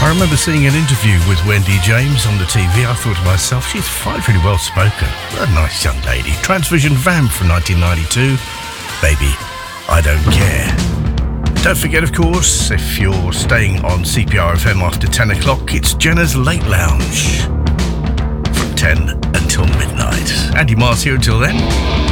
I remember seeing an interview with Wendy James on the TV. I thought to myself, she's really well spoken. A nice young lady. Transvision Vamp from 1992. Baby, I Don't Care. Don't forget, of course, if you're staying on CPR FM after 10 o'clock, it's Jenna's Late Lounge from 10 until midnight. Andy Mars here until then.